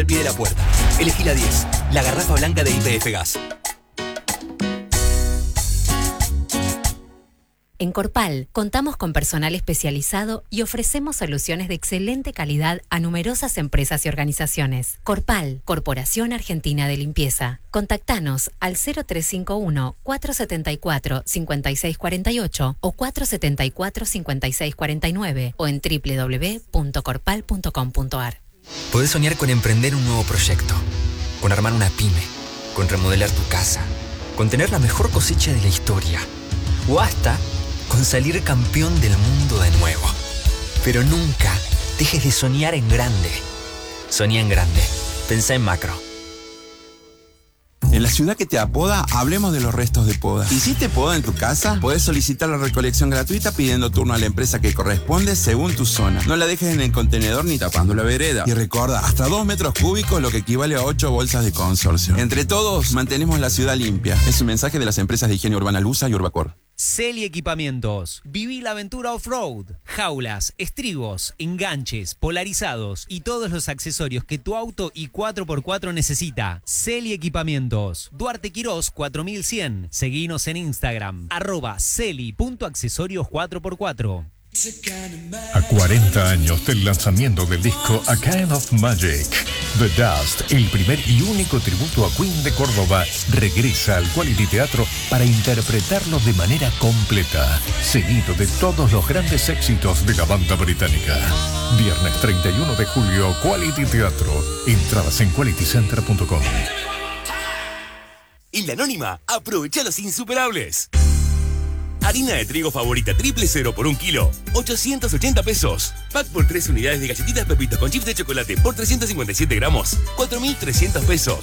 al pie de la puerta. Elegí la 10, la garrafa blanca de YPF Gas. En Corpal contamos con personal especializado y ofrecemos soluciones de excelente calidad a numerosas empresas y organizaciones. Corpal, Corporación Argentina de Limpieza. Contactanos al 0351-474-5648 o 474-5649 o en www.corpal.com.ar. Podés soñar con emprender un nuevo proyecto, con armar una pyme, con remodelar tu casa, con tener la mejor cosecha de la historia o hasta con salir campeón del mundo de nuevo. Pero nunca dejes de soñar en grande. Soñá en grande. Pensá en macro. En la ciudad que te apoda, hablemos de los restos de poda. ¿Hiciste poda en tu casa? Podés solicitar la recolección gratuita pidiendo turno a la empresa que corresponde según tu zona. No la dejes en el contenedor ni tapando la vereda. Y recuerda, hasta 2 metros cúbicos, lo que equivale a 8 bolsas de consorcio. Entre todos, mantenemos la ciudad limpia. Es un mensaje de las empresas de higiene urbana Lusa y Urbacor. Celi Equipamientos. Viví la aventura off-road. Jaulas, estribos, enganches, polarizados y todos los accesorios que tu auto y 4x4 necesita. Celi Equipamientos. Duarte Quirós 4100. Seguinos en Instagram. @celi.accesorios 4x4. A 40 años del lanzamiento del disco A Kind of Magic, The Dust, el primer y único tributo a Queen de Córdoba, regresa al Quality Teatro para interpretarlo de manera completa, seguido de todos los grandes éxitos de la banda británica. Viernes 31 de julio, Quality Teatro. Entradas en qualitycenter.com. En La Anónima, aprovecha los insuperables. Harina de trigo favorita 000 por 1 kilo, 880 pesos. Pack por 3 unidades de galletitas Pepito con chips de chocolate por 357 gramos, 4.300 pesos.